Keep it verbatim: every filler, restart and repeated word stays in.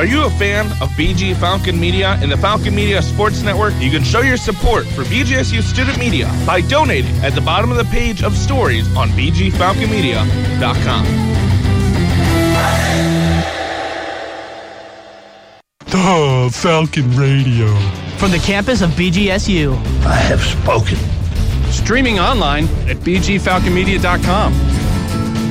Are you a fan of B G Falcon Media and the Falcon Media Sports Network? You can show your support for B G S U Student Media by donating at the bottom of the page of stories on b g falcon media dot com. Oh, Falcon Radio. From the campus of B G S U. I have spoken. Streaming online at b g falcon media dot com.